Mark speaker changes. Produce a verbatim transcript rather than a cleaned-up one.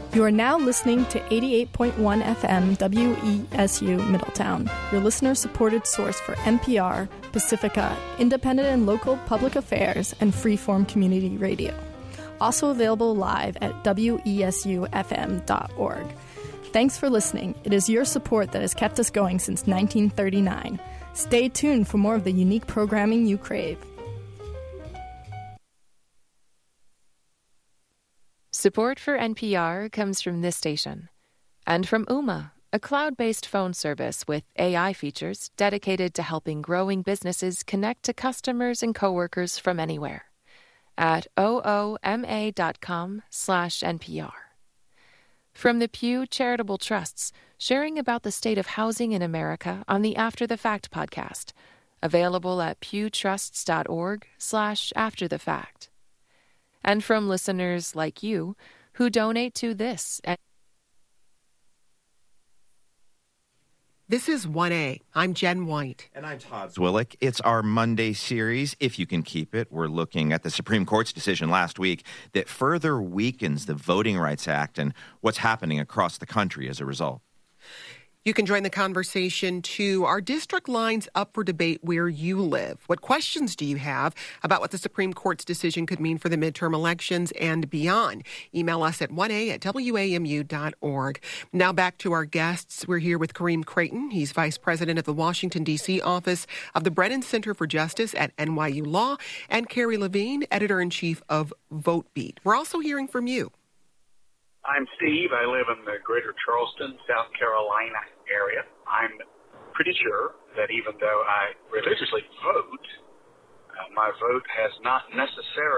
Speaker 1: You are now listening to eighty-eight point one F M W E S U Middletown, your listener-supported source for N P R, Pacifica, independent and local public affairs, and freeform community radio. Also available live at W E S U F M dot org. Thanks for listening. It is your support that has kept us going since nineteen thirty-nine. Stay tuned for more of the unique programming you crave.
Speaker 2: Support for N P R comes from this station and from Ooma, a cloud-based phone service with A I features dedicated to helping growing businesses connect to customers and coworkers from anywhere at ooma dot com slash N P R. From the Pew Charitable Trusts, sharing about the state of housing in America on the After the Fact podcast, available at pewtrusts dot org slash after the fact. And from listeners like you who donate to this.
Speaker 3: This is one A. I'm Jen White.
Speaker 4: And I'm Todd Zwillick. It's our Monday series, If You Can Keep It. We're looking at the Supreme Court's decision last week that further weakens the Voting Rights Act and what's happening across the country as a result.
Speaker 3: You can join the conversation, too. Our district line's up for debate where you live. What questions do you have about what the Supreme Court's decision could mean for the midterm elections and beyond? Email us at one A at W A M U dot org. Now back to our guests. We're here with Kareem Creighton. He's Vice President of the Washington, D C office of the Brennan Center for Justice at N Y U Law, and Carrie Levine, Editor-in-Chief of VoteBeat. We're also hearing from you.
Speaker 5: I'm Steve. I live in the greater Charleston, South Carolina area. I'm pretty sure that even though I religiously vote, uh, my vote has not necessarily